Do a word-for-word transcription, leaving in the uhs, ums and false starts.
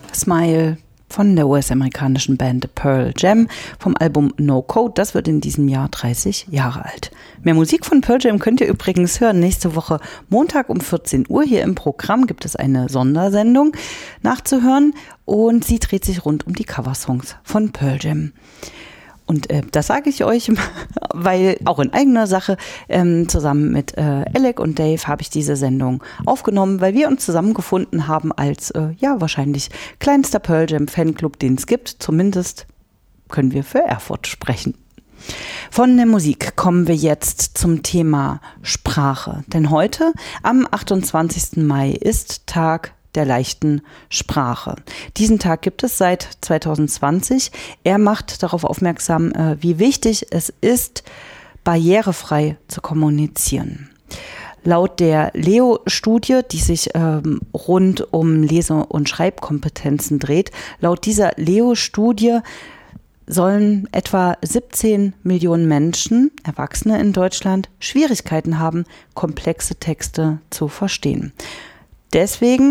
Smile von der U S-amerikanischen Band Pearl Jam vom Album No Code. Das wird in diesem Jahr dreißig Jahre alt. Mehr Musik von Pearl Jam könnt ihr übrigens hören. Nächste Woche Montag um vierzehn Uhr hier im Programm gibt es eine Sondersendung nachzuhören und sie dreht sich rund um die Coversongs von Pearl Jam. Und äh, das sage ich euch, weil auch in eigener Sache ähm, zusammen mit äh, Alec und Dave habe ich diese Sendung aufgenommen, weil wir uns zusammengefunden haben als äh, ja wahrscheinlich kleinster Pearl Jam Fanclub, den es gibt. Zumindest können wir für Erfurt sprechen. Von der Musik kommen wir jetzt zum Thema Sprache. Denn heute, am achtundzwanzigsten Mai, ist Tag der leichten Sprache. Diesen Tag gibt es seit zweitausendzwanzig. Er macht darauf aufmerksam, wie wichtig es ist, barrierefrei zu kommunizieren. Laut der Leo-Studie, die sich ähm, rund um Lese- und Schreibkompetenzen dreht, laut dieser Leo-Studie sollen etwa siebzehn Millionen Menschen, Erwachsene in Deutschland, Schwierigkeiten haben, komplexe Texte zu verstehen. Deswegen